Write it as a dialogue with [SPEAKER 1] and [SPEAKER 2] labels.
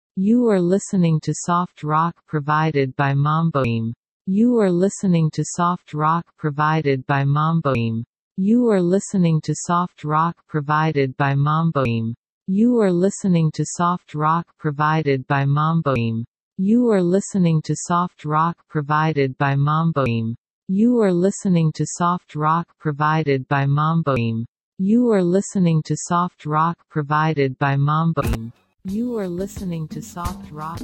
[SPEAKER 1] You are listening to soft rock provided by Mamboim. You are listening to soft rock provided by Mamboim. You are listening to soft rock provided by Mamboim. You are listening to soft rock provided by Mamboim. You are listening to soft rock provided by Mamboim. You are listening to soft rock provided by Mamboim. You are listening to soft rock provided by Mamboim. You are listening to soft rock